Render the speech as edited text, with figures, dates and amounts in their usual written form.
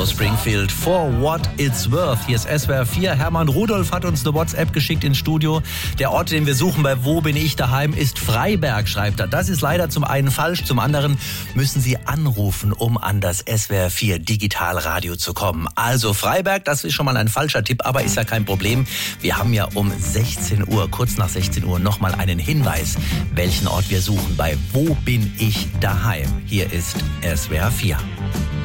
aus Springfield. For what it's worth. Hier ist SWR 4. Hermann Rudolph hat uns eine WhatsApp geschickt ins Studio. Der Ort, den wir suchen bei Wo bin ich daheim, ist Freiberg, schreibt er. Das ist leider zum einen falsch, zum anderen müssen Sie anrufen, um an das SWR 4 Digitalradio zu kommen. Also Freiberg, das ist schon mal ein falscher Tipp, aber ist ja kein Problem. Wir haben ja um 16 Uhr, kurz nach 16 Uhr, nochmal einen Hinweis, welchen Ort wir suchen bei Wo bin ich daheim. Hier ist SWR 4.